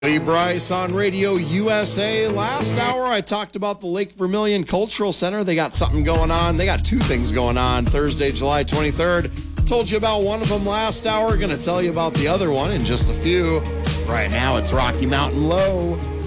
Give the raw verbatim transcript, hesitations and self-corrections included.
Lee Bryce on Radio U S A. Last hour, I talked about the Lake Vermilion Cultural Center. They got something going on. They got two things going on Thursday, July twenty-third. Told you about one of them last hour. Going to tell you about the other one in just a few. Right now, it's Rocky Mountain Low.